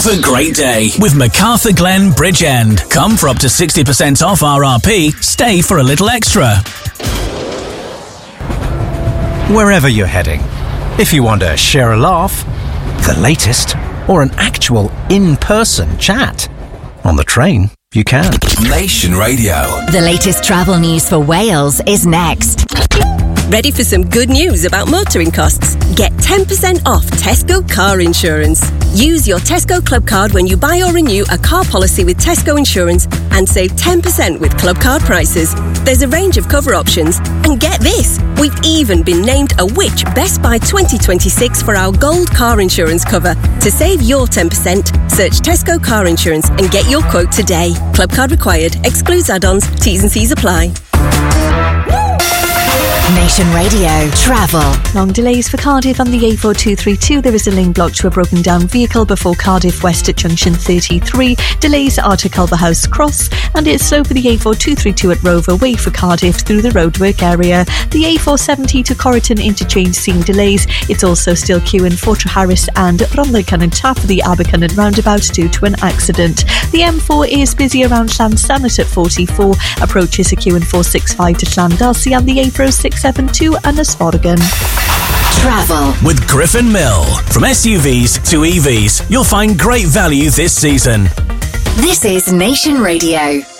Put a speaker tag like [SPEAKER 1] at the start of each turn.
[SPEAKER 1] Have a great day with MacArthur Glen Bridge End. Come for up to 60% off RRP, stay for a little extra.
[SPEAKER 2] Wherever you're heading, if you want to share a laugh, the latest, or an actual in-person chat, on the train, you can.
[SPEAKER 3] Nation Radio.
[SPEAKER 4] The latest travel news for Wales is next.
[SPEAKER 5] Ready for some good news about motoring costs? Get 10% off Tesco car insurance. Use your Tesco Club card when you buy or renew a car policy with Tesco Insurance and save 10% with Club card prices. There's a range of cover options. And get this, we've even been named a Which Best Buy 2026 for our gold car insurance cover. To save your 10%, search Tesco car insurance and get your quote today. Club card required. Excludes add-ons. T's and C's apply.
[SPEAKER 4] Nation Radio Travel.
[SPEAKER 6] Long delays for Cardiff on the A4232. There is a lane blocked to a broken down vehicle before Cardiff West at junction 33. Delays are to Culverhouse Cross, and it's slow for the A4232 at Rover Way for Cardiff through the roadwork area. The A470 to Corriton interchange seeing delays. It's also still queuing for Treharris and Rhondda and Taff for the Abercynon roundabout due to an accident. The M4 is busy around Llansannet at 44. Approaches are queuing 465 to Llandarcy and the A406 72 and Esforgan.
[SPEAKER 4] Travel
[SPEAKER 1] with Griffin Mill. From SUVs to EVs, you'll find great value this season.
[SPEAKER 4] This is Nation Radio.